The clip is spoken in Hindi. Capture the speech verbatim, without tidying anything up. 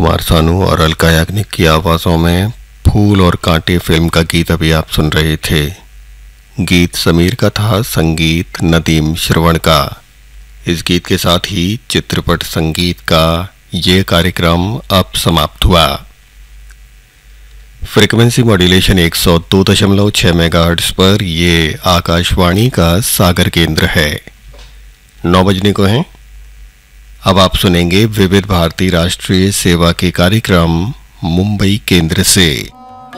कुमार सानू और अलका याग्निक की आवाज़ों में फूल और कांटे फिल्म का गीत अभी आप सुन रहे थे। गीत समीर का था, संगीत नदीम श्रवण का। इस गीत के साथ ही चित्रपट संगीत का ये कार्यक्रम अब समाप्त हुआ। फ्रीक्वेंसी मॉड्यूलेशन एक सौ दो दशमलव छह मेगाहर्ट्ज पर ये आकाशवाणी का सागर केंद्र है। नौ बजने को हैं। अब आप सुनेंगे विविध भारती राष्ट्रीय सेवा के कार्यक्रम मुंबई केंद्र से।